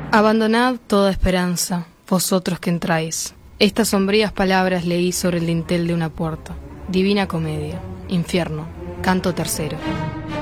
Abandonad toda esperanza, vosotros que entráis. Estas sombrías palabras leí sobre el dintel de una puerta. Divina Comedia, Infierno, canto tercero.